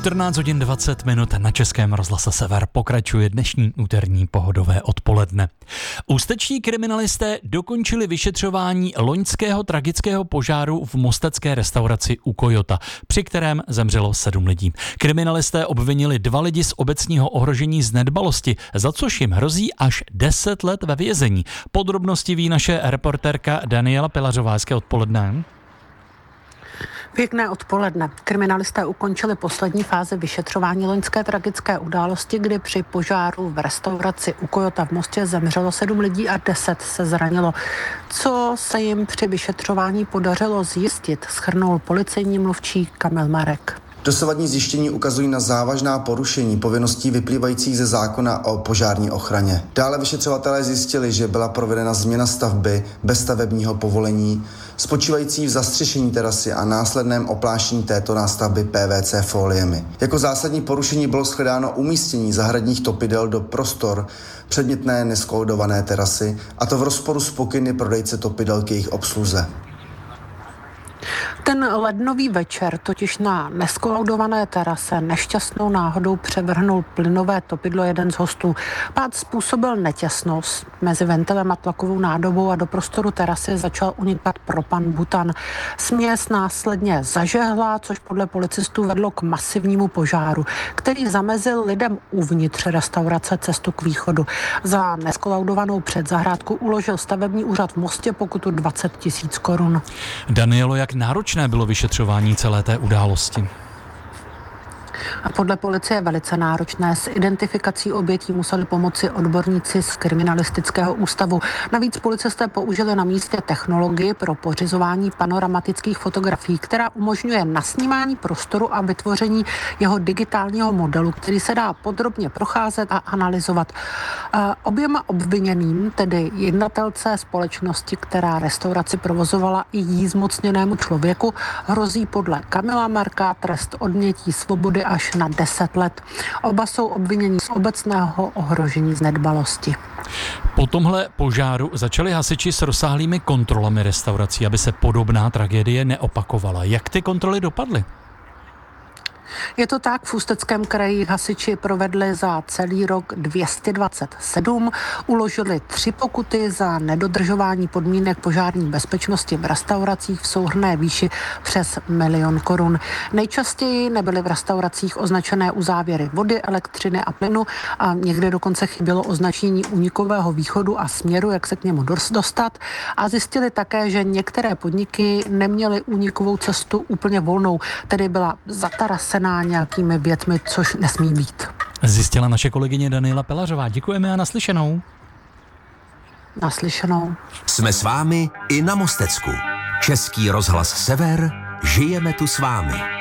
14 hodin 20 minut na Českém rozhlase Sever pokračuje dnešní úterní pohodové odpoledne. Ústeční kriminalisté dokončili vyšetřování loňského tragického požáru v mostecké restauraci u Kojota, při kterém zemřelo 7 lidí. Kriminalisté obvinili 2 lidi z obecního ohrožení z nedbalosti, za což jim hrozí až 10 let ve vězení. Podrobnosti ví naše reportérka Daniela Pilařová. Hezké odpoledne. Pěkné odpoledne. Kriminalisté ukončili poslední fázi vyšetřování loňské tragické události, kdy při požáru v restauraci u Kojota v Mostě zemřelo 7 lidí a 10 se zranilo. Co se jim při vyšetřování podařilo zjistit, shrnul policejní mluvčí Kamil Marek. Dosavadní zjištění ukazují na závažná porušení povinností vyplývajících ze zákona o požární ochraně. Dále vyšetřovatelé zjistili, že byla provedena změna stavby bez stavebního povolení, spočívající v zastřešení terasy a následném opláštění této nástavby PVC foliemi. Jako zásadní porušení bylo shledáno umístění zahradních topidel do prostor předmětné neskoldované terasy, a to v rozporu s pokyny prodejce topidel k jejich obsluze. Ten lednový večer totiž na neskolaudované terase nešťastnou náhodou převrhnul plynové topidlo jeden z hostů. Pád způsobil netěsnost mezi ventilem a tlakovou nádobou a do prostoru terasy začal unikat propan butan. Směs následně zažehla, což podle policistů vedlo k masivnímu požáru, který zamezil lidem uvnitř restaurace cestu k východu. Za neskolaudovanou předzahrádku uložil stavební úřad v Mostě pokutu 20 000 korun. Danielo, jak náročné bylo vyšetřování celé té události? A podle policie velice náročné. S identifikací obětí museli pomoci odborníci z kriminalistického ústavu. Navíc policisté použili na místě technologii pro pořizování panoramatických fotografií, která umožňuje nasnímání prostoru a vytvoření jeho digitálního modelu, který se dá podrobně procházet a analyzovat. Oběma obviněným, tedy jednatelce společnosti, která restauraci provozovala, i jí zmocněnému člověku, hrozí podle Kamila Marka trest odnětí svobody až na 10 let. Oba jsou obviněni z obecného ohrožení z nedbalosti. Po tomhle požáru začali hasiči s rozsáhlými kontrolami restaurací, aby se podobná tragédie neopakovala. Jak ty kontroly dopadly? Je to tak, v Ústeckém kraji hasiči provedli za celý rok 227, uložili 3 pokuty za nedodržování podmínek požární bezpečnosti v restauracích v souhrnné výši přes 1 000 000 korun. Nejčastěji nebyly v restauracích označené uzávěry vody, elektřiny a plynu a někde dokonce chybělo označení únikového východu a směru, jak se k němu dostat. A zjistili také, že některé podniky neměly únikovou cestu úplně volnou, tedy byla zatarasená nějakými věcmi, což nesmí být. Zjistila naše kolegyně Daniela Pilařová. Děkujeme a naslyšenou. Naslyšenou. Jsme s vámi i na Mostecku. Český rozhlas Sever, žijeme tu s vámi.